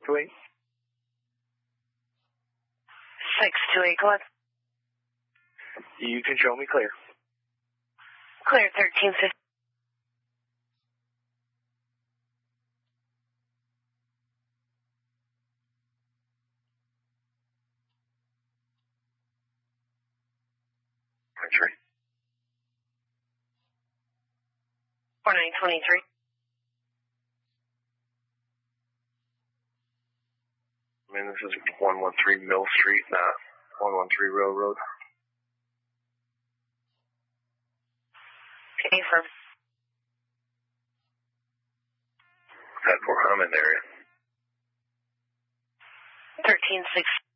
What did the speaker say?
628. 628, go ahead. You can show me clear. Clear, 1350. Entry. 4923. This is 113 Mill Street, not 113 Railroad. Okay, firm. 10-4, I'm in the area. 1360.